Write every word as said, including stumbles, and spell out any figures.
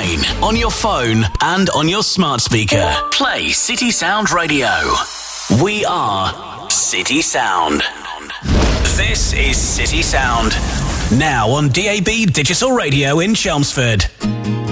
train, on your phone, and on your smart speaker. Play City Sound Radio. We are City Sound. This is City Sound. Now on D A B Digital Radio in Chelmsford.